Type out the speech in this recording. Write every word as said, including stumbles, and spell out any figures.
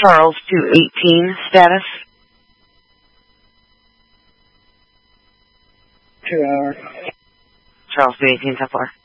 Charles two eighteen status. Two hours. Charles two eighteen so far.